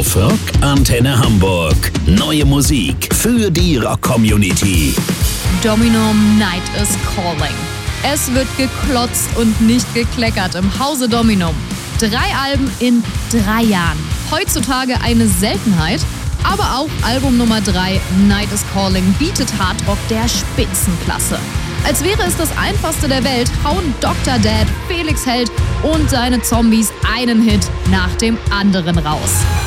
Auf Rock Antenne Hamburg. Neue Musik für die Rock-Community. Domino Night is Calling. Es wird geklotzt und nicht gekleckert im Hause Domino. 3 Alben in 3 Jahren. Heutzutage eine Seltenheit. Aber auch Album Nummer 3, Night is Calling, bietet Hardrock der Spitzenklasse. Als wäre es das einfachste der Welt, hauen Dr. Dad, Felix Held und seine Zombies einen Hit nach dem anderen raus.